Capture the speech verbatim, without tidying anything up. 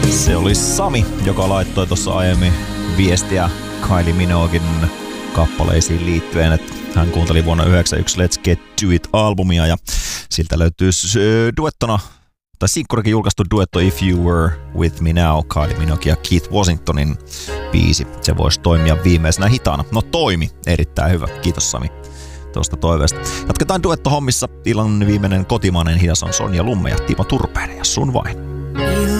Se oli Sami, joka laittoi tuossa aiemmin viestiä Kylie Minoguein kappaleisiin liittyen, että hän kuunteli vuonna yhdeksänkymmentäyksi Let's Get To It-albumia ja siltä löytyy duettona, tai sinkkurikin julkaistu duetto If You Were With Me Now, Kylie Minogue ja Keith Washingtonin biisi. Se voisi toimia viimeisenä hitaana. No toimi, erittäin hyvä. Kiitos Sami tuosta toiveesta. Jatketaan duettohommissa. Illan viimeinen kotimainen hidas on Sonja Lumme ja Timo Turpeinen ja Sun Vain.